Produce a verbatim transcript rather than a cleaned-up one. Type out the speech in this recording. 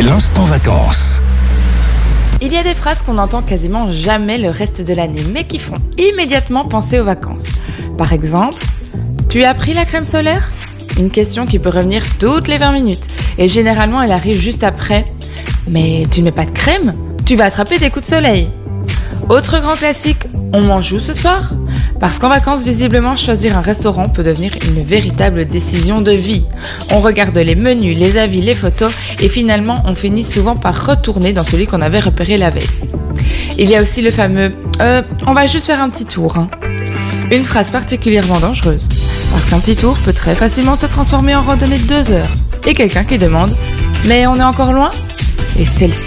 l'instant vacances. Il y a des phrases qu'on n'entend quasiment jamais le reste de l'année, mais qui font immédiatement penser aux vacances. Par exemple, « Tu as pris la crème solaire ?» Une question qui peut revenir toutes les vingt minutes. Et généralement, elle arrive juste après. « Mais tu ne mets pas de crème ? Tu vas attraper des coups de soleil !» Autre grand classique, « On mange où ce soir ?» Parce qu'en vacances, visiblement, choisir un restaurant peut devenir une véritable décision de vie. On regarde les menus, les avis, les photos et finalement, on finit souvent par retourner dans celui qu'on avait repéré la veille. Il y a aussi le fameux euh, « on va juste faire un petit tour hein. ». Une phrase particulièrement dangereuse, parce qu'un petit tour peut très facilement se transformer en randonnée de deux heures. Et quelqu'un qui demande « mais on est encore loin ?» Et celle-ci